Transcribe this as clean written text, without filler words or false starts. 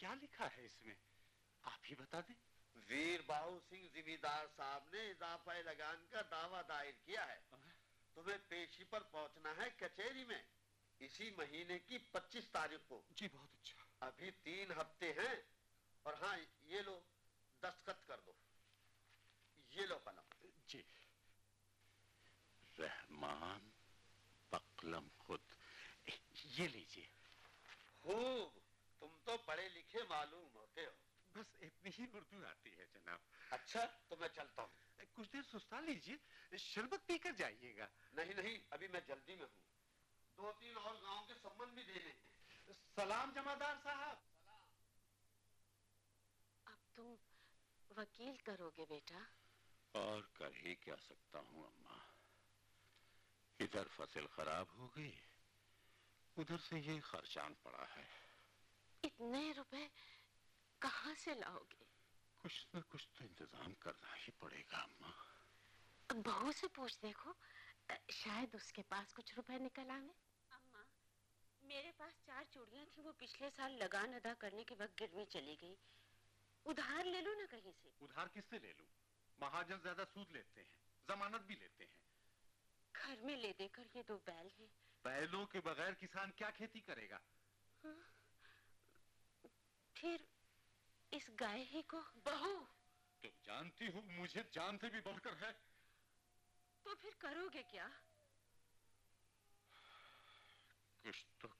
क्या लिखा है इसमें, आप ही बता दें। वीर बाहू सिंह जिमीदार साहब ने इजाफा लगान का दावा दायर किया है। तुम्हें पेशी पर पहुंचना है कचहरी में इसी महीने की 25 तारीख को। जी बहुत अच्छा। अभी 3 हफ्ते हैं। और हाँ, ये लो, दस्तखत कर दो। ये लो कलम। जी। रहमान बकलम खुद, ये लीजिए। खूब, तुम तो पढ़े लिखे मालूम होते हो। बस इतनी ही उर्दू आती है जनाब। अच्छा, तो मैं चलता हूँ। कुछ देर सुस्ता लीजिए, शरबत पीकर जाइएगा। नहीं नहीं, अभी मैं जल्दी में हूँ। 2-3 और गांव के संबंध भी देने हैं। सलाम जमादार साहब। अब तुम वकील करोगे बेटा? और कर ही क्या सकता हूँ अम्मा। इधर फसल खराब हो गई, उधर से ये खर्चान पड़ा है। इतने रुपए कहाँ से लाओगे? कुछ न कुछ तो इंतजाम करना ही पड़ेगा अम्मा। बहू से पूछ देखो, शायद उसके पास कुछ रुपए निकल आवे। अम्मा, मेरे पास 4 चूड़ियां थी, वो पिछले साल लगान अदा करने के वक्त गिरवी चली गई। उधार ले लो ना कहीं से। उधार किससे ले लूं? महाजन ज्यादा सूद लेते हैं, जमानत भी लेते हैं। घर में ले देकर ये 2 बैल हैं। बैलों के बगैर किसान क्या खेती करेगा? हाँ? फिर इस गाय ही को। बहू, तुम जानती हो मुझे जान से भी बढ़कर है। तो फिर करोगे क्या? कुछ तो